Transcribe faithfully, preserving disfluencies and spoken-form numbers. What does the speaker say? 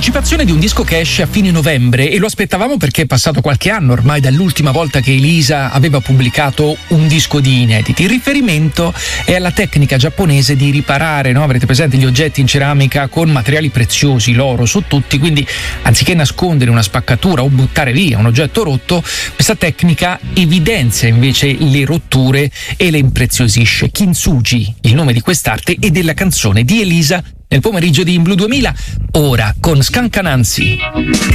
l'anticipazione di un disco che esce a fine novembre e lo aspettavamo perché è passato qualche anno ormai dall'ultima volta che Elisa aveva pubblicato un disco di inediti. Il riferimento è alla tecnica giapponese di riparare, no? Avrete presente gli oggetti in ceramica con materiali preziosi, l'oro su tutti, quindi anziché nascondere una spaccatura o buttare via un oggetto rotto, questa tecnica evidenzia invece le rotture e le impreziosisce. Kintsugi, il nome di quest'arte e della canzone di Elisa nel pomeriggio di In Blu duemila, ora con Scancananzi.